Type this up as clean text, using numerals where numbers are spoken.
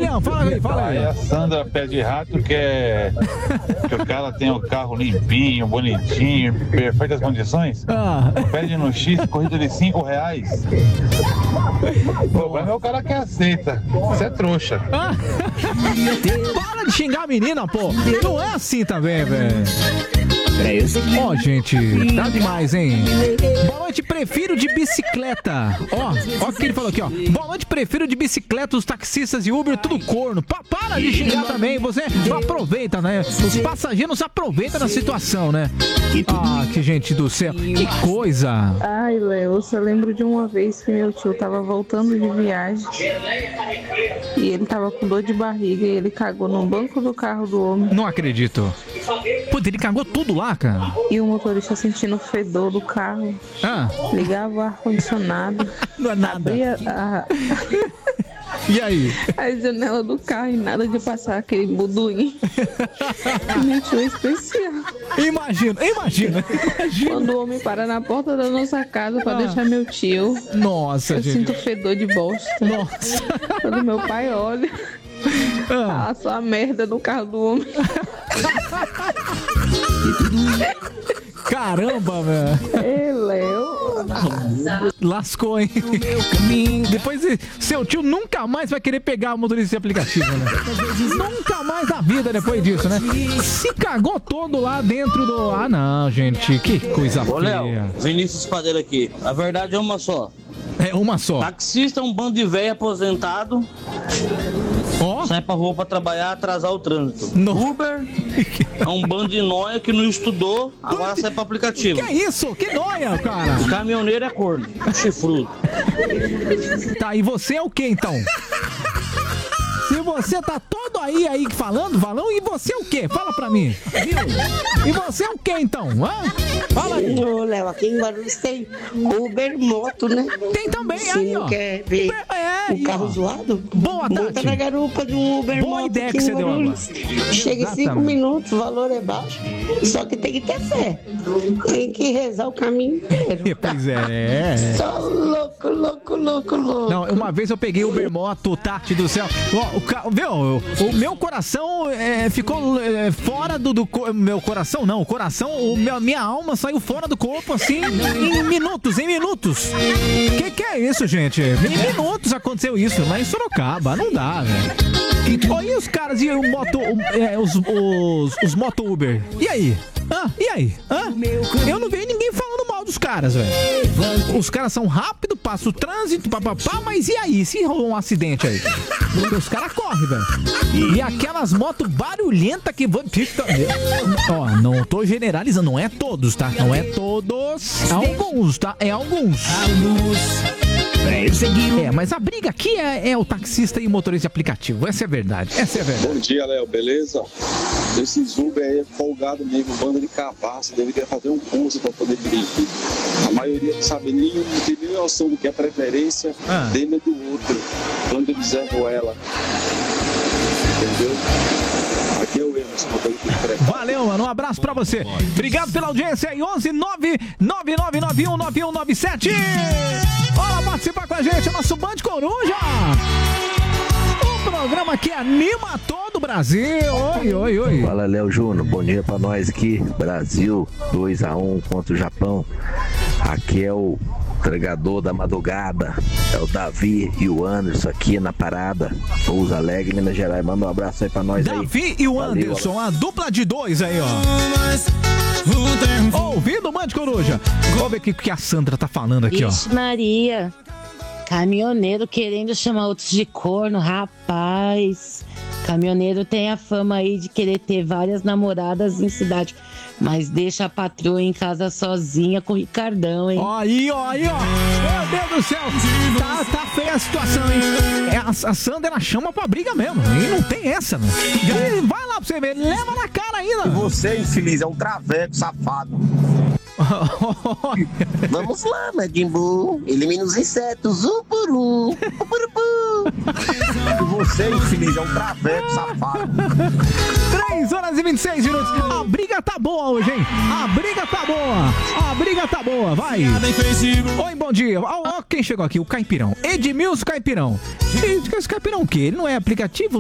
Leão, fala aí. Aí a Sandra pede rato que o cara tem o carro limpinho, bonitinho, perfeitas condições. Pede no X, corrida de R$5. O problema é o cara que aceita. Você é trouxa. Para de xingar a menina, pô. Não é assim também, velho. Ó, gente, tá demais, hein? Boa noite, prefiro de bicicleta. Ó o que ele falou aqui, ó. Boa noite, prefiro de bicicleta, os taxistas e Uber, tudo corno. Para de xingar também, você aproveita, né? Os passageiros aproveitam da situação, né? Ah, que gente do céu, que coisa. Ai, Léo, eu só lembro de uma vez que meu tio tava voltando de viagem e ele tava com dor de barriga e ele cagou no banco do carro do homem. Não acredito. Pô, ele cagou tudo lá, cara. E o motorista sentindo o fedor do carro. Ligava o ar-condicionado. Não é nada. Abria E aí? a janela do carro e nada de passar aquele buduim. Meu tio é especial. Imagina. Quando o homem para na porta da nossa casa pra deixar meu tio. Nossa, eu gente. sinto fedor de bosta. Nossa. Quando meu pai olha, tá só a merda no carro do homem. Caramba, velho. Ei, Léo. Lascou, hein? Depois, seu tio nunca mais vai querer pegar o motorista de aplicativo, né? Nunca mais na vida depois disso, né? Se cagou todo lá dentro do... Ah, não, gente. Que coisa feia. Ô, Léo, Vinícius Padeiro aqui. A verdade é uma só. É uma só. Taxista é um bando de velho aposentado. Sai pra rua pra trabalhar, atrasar o trânsito. Uber é um bando de nóia que não estudou, agora sai pro aplicativo. Que isso? Que nóia, cara? Caminhoneiro é corno, chifrudo. Tá, e você é o que então? Se você tá todo aí falando, Valão, e você é o quê? Fala pra mim. Viu? E você é o quê então? Fala aí. Ô, Léo, aqui em Guarulhos tem Uber moto, né? Tem também, Se aí, não ó. quer ver o carro zoado, Boa, monta Tati. na garupa de um Uber Boa moto ideia aqui que em você deu Guarulhos. Chega em 5 Exatamente. minutos, o valor é baixo, só que tem que ter fé. Tem que rezar o caminho inteiro. Pois é. Só louco. Não, uma vez eu peguei o Uber moto, Tati do céu. Ó, viu? O meu coração ficou fora do meu coração, não. O coração, minha alma saiu fora do corpo, assim, em minutos. Que é isso, gente? Em minutos aconteceu isso, mas em Sorocaba, não dá, velho. Olha os caras e os moto Uber. E aí? E aí? Eu não vejo ninguém falando mal dos caras, velho. Os caras são rápidos, passam o trânsito, mas e aí? Se rolou um acidente aí? Porque os caras correm, velho. E aquelas motos barulhentas que vão... Ó, não tô generalizando, não é todos, tá? Não é todos. Alguns, tá? É alguns. Mas a briga aqui é o taxista e o motorista de aplicativo. Essa é a verdade. Bom dia, Léo, beleza? Esses Uber aí é folgado mesmo, banda de cabaço, deveria fazer um curso para poder dirigir. A maioria não sabe não tem nem noção do que é preferência dele e do outro, quando eles erram ela. Entendeu? Aqui é o Emerson, motorista de frete. Valeu, mano. Um abraço pra você. Obrigado pela audiência aí. 11-999919197. Bora participar com a gente, nosso Band Coruja. O programa que anima todo o Brasil. Oi. Fala, Léo Júnior. Bom dia pra nós aqui. Brasil 2-1 contra o Japão. Aqui é o entregador da madrugada. É o Davi e o Anderson aqui na parada. Pouso Alegre, Minas Gerais. Manda um abraço aí pra nós aí. Davi e o Anderson, a dupla de dois aí, ó. Ouvindo o Band Coruja. Vamos ver o que a Sandra tá falando aqui, ó. Vixe Maria. Caminhoneiro querendo chamar outros de corno, rapaz. Caminhoneiro tem a fama aí de querer ter várias namoradas em cidade, mas deixa a patroa em casa sozinha com o Ricardão, hein? Aí, ó. Meu Deus do céu. Tá feia a situação, hein? A Sandra, ela chama pra briga mesmo. E não tem essa, né? Vai lá pra você ver. Leva na cara ainda. E você, infeliz, é um traveco safado. Vamos lá, Madimbu. Elimina os insetos, um por um. E você, infeliz, é um traveco safado. 3h26. A briga tá boa hoje, hein? A briga tá boa, vai. Oi, bom dia. Ó, quem chegou aqui? O Caipirão. Edmilson Caipirão. Esse Caipirão o quê? Ele não é aplicativo?